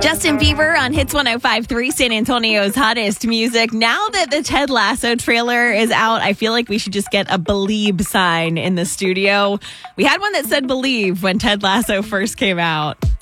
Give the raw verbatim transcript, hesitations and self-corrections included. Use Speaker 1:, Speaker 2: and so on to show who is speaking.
Speaker 1: Justin Bieber on Hits one oh five point three, San Antonio's hottest music. Now that the Ted Lasso trailer is out, I feel like we should just get a Believe sign in the studio. We had one that said Believe when Ted Lasso first came out.